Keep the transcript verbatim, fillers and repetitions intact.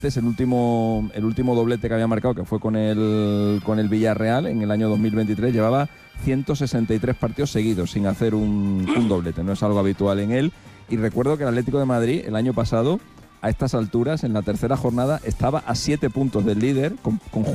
Es el último, el último doblete que había marcado, que fue con el, con el Villarreal en el año dos mil veintitrés. Llevaba ciento sesenta y tres partidos seguidos sin hacer un, un doblete. No es algo habitual en él. Y recuerdo que el Atlético de Madrid el año pasado, a estas alturas, en la tercera jornada, estaba a siete puntos del líder, con, con